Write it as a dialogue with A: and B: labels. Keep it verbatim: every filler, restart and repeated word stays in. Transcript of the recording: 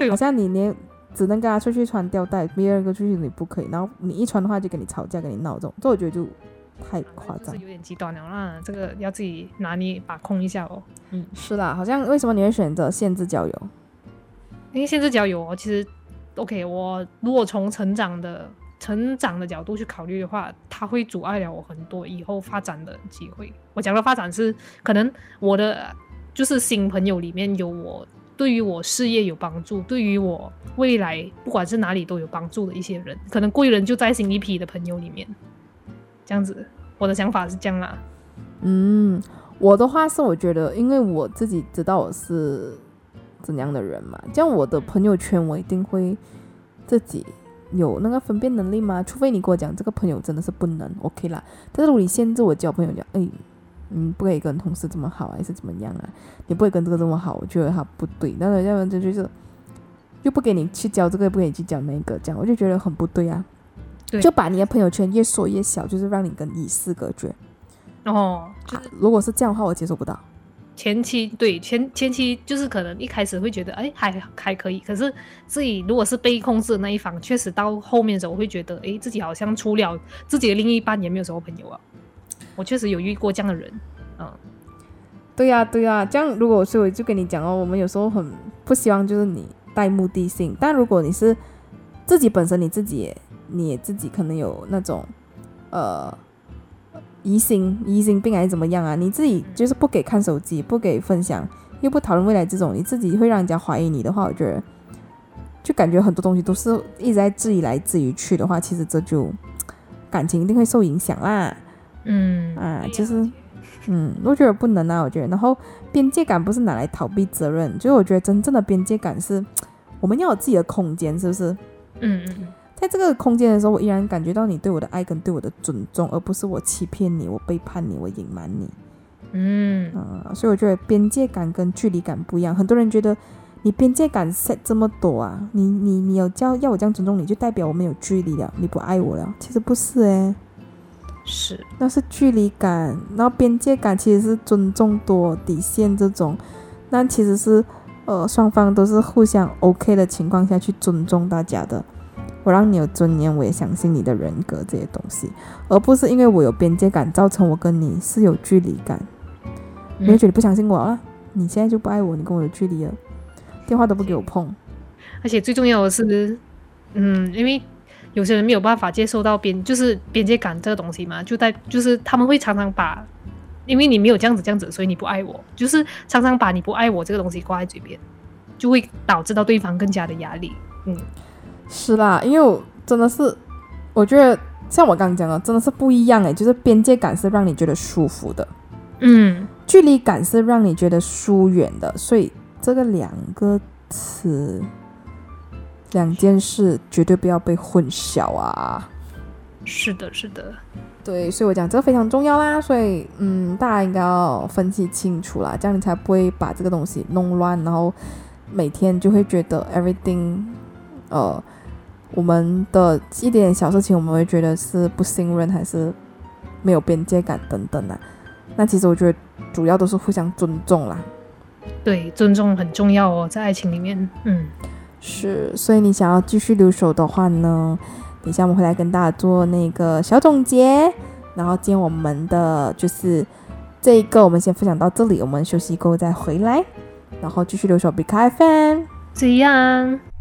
A: 好像你连只能跟他出去穿吊带，别人跟出去你不可以，然后你一穿的话就跟你吵架跟你闹这种，这我觉得就太夸张，
B: 有点极端了啦，这个要自己拿捏把控一下哦。
A: 嗯，是啦，好像为什么你会选择限制交友？
B: 因为限制交友哦，其实 OK， 我如果从成长的成长的角度去考虑的话，它会阻碍了我很多以后发展的机会。我讲的发展是可能我的就是新朋友里面有我对于我事业有帮助，对于我未来不管是哪里都有帮助的一些人，可能贵人就在新一批的朋友里面，这样子，我的想法是这样啦。
A: 嗯，我的话是我觉得，因为我自己知道我是怎样的人嘛，这样我的朋友圈我一定会自己有那个分辨能力嘛，除非你跟我讲这个朋友真的是不能 OK 啦，但是如果你限制我交朋友讲，哎，你不可以跟同事这么好还是怎么样啊，你不可以跟这个这么好，我觉得他不对，那要不然就就是又不给你去交这个，不给你去交那个，这样我就觉得很不对啊。对，就把你的朋友圈越缩越小，就是让你跟与世隔绝。
B: 哦，就是、
A: 啊，如果是这样的话我接受不到。
B: 前期对前前期就是可能一开始会觉得哎还还可以，可是自己如果是被控制的那一方，确实到后面的时候我会觉得哎自己好像除了自己的另一半也没有什么朋友啊。我确实有遇过这样的人。嗯，
A: 对呀、啊、对呀、啊，这样如果所以我就跟你讲哦，我们有时候很不希望就是你带目的性，但如果你是自己本身你自己也你也自己可能有那种呃疑心疑心病还是怎么样啊，你自己就是不给看手机，不给分享，又不讨论未来，这种你自己会让人家怀疑你的话，我觉得就感觉很多东西都是一直在质疑来质疑去的话，其实这就感情一定会受影响啦。
B: 嗯
A: 啊，就是嗯，我觉得不能啊，我觉得。然后边界感不是拿来逃避责任，就是我觉得真正的边界感是我们要有自己的空间，是不是？
B: 嗯嗯。
A: 在这个空间的时候，我依然感觉到你对我的爱跟对我的尊重，而不是我欺骗你，我背叛你，我隐瞒你。
B: 嗯、
A: 呃、所以我觉得边界感跟距离感不一样。很多人觉得你边界感 set 这么多啊，你你你有叫要我这样尊重你，就代表我们有距离了，你不爱我了。其实不是诶，
B: 是
A: 那是距离感，然后边界感其实是尊重多底线这种，那其实是呃双方都是互相 OK 的情况下去尊重大家的。我让你有尊严，我也相信你的人格这些东西，而不是因为我有边界感造成我跟你是有距离感。你会觉得不相信我啊，你现在就不爱我，你跟我有距离了，电话都不给我碰。
B: 而且最重要的是嗯，因为有些人没有办法接受到边就是边界感这个东西嘛，就在就是他们会常常把因为你没有这样子这样子，所以你不爱我，就是常常把你不爱我这个东西挂在嘴边，就会导致到对方更加的压力。嗯，
A: 是啦，因为我真的是我觉得像我刚刚讲的真的是不一样诶，就是边界感是让你觉得舒服的，
B: 嗯，
A: 距离感是让你觉得疏远的，所以这个两个词两件事绝对不要被混淆啊。
B: 是的是的，
A: 对，所以我讲这个非常重要啦，所以嗯，大家应该要分析清楚啦，这样你才不会把这个东西弄乱，然后每天就会觉得 everything 呃我们的一点点小事情我们会觉得是不信任还是没有边界感等等啦。那其实我觉得主要都是互相尊重啦。
B: 对，尊重很重要哦，在爱情里面。嗯，
A: 是，所以你想要继续留守的话呢，等一下我们会来跟大家做那个小总结，然后今天我们的就是这一个我们先分享到这里，我们休息过后再回来，然后继续留守比卡 F M
B: 这样。